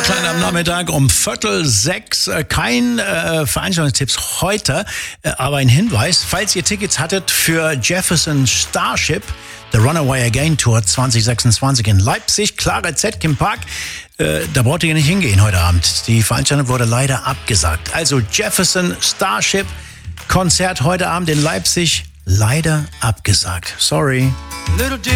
Klein am Nachmittag um 5:45. Kein Veranstaltungstipps heute, aber ein Hinweis. Falls ihr Tickets hattet für Jefferson Starship, The Runaway Again Tour 2026 in Leipzig, Clara Zetkin Park, da braucht ihr nicht hingehen heute Abend. Die Veranstaltung wurde leider abgesagt. Also Jefferson Starship Konzert heute Abend in Leipzig, leider abgesagt. Sorry.